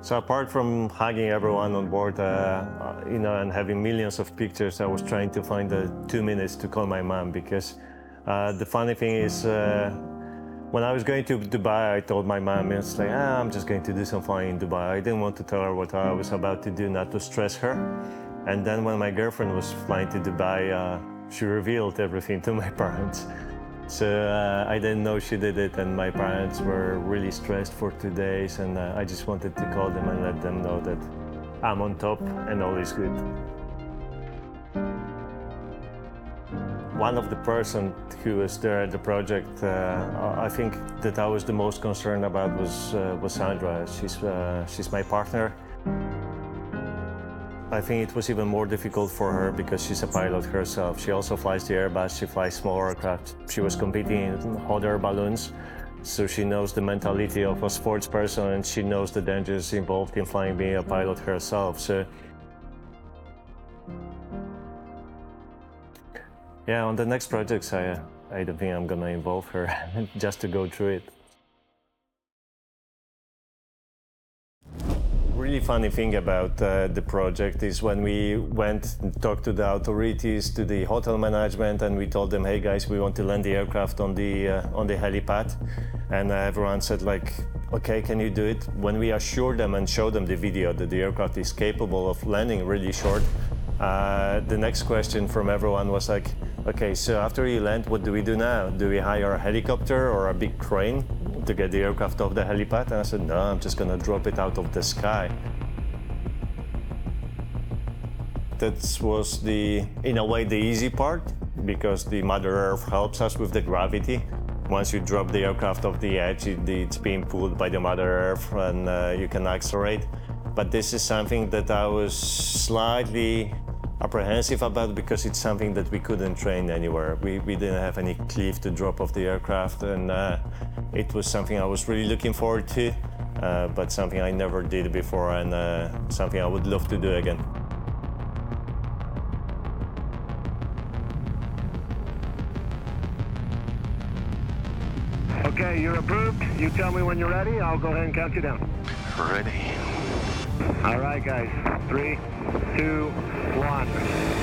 So apart from hugging everyone on board, and having millions of pictures, I was trying to find 2 minutes to call my mom, because the funny thing is, when I was going to Dubai, I told my mom, it's like, I'm just going to do some flying in Dubai. I didn't want to tell her what I was about to do, not to stress her. And then when my girlfriend was flying to Dubai, she revealed everything to my parents. So I didn't know she did it, and my parents were really stressed for 2 days, and I just wanted to call them and let them know that I'm on top and all is good. One of the person who was there at the project, I think that I was the most concerned about was Sandra. She's my partner. I think it was even more difficult for her because she's a pilot herself. She also flies the Airbus, she flies small aircraft. She was competing in hot air balloons, so she knows the mentality of a sports person, and she knows the dangers involved in flying, being a pilot herself. So, yeah, on the next projects, I don't think I'm gonna involve her just to go through it. Really funny thing about the project is when we went and talked to the authorities, to the hotel management, and we told them, hey guys, we want to land the aircraft on the helipad, and everyone said like, okay, can you do it? When we assured them and showed them the video that the aircraft is capable of landing really short, the next question from everyone was like, okay, so after you land, what do we do now? Do we hire a helicopter or a big crane to get the aircraft off the helipad? And I said, no, I'm just gonna drop it out of the sky. That was in a way, the easy part, because the Mother Earth helps us with the gravity. Once you drop the aircraft off the edge, it's being pulled by the Mother Earth, and you can accelerate. But this is something that I was slightly apprehensive about, because it's something that we couldn't train anywhere. We didn't have any cliff to drop off the aircraft, and it was something I was really looking forward to, but something I never did before, and something I would love to do again. Okay, you're approved. You tell me when you're ready. I'll go ahead and count you down. Ready. All right, guys. 3, 2, 1.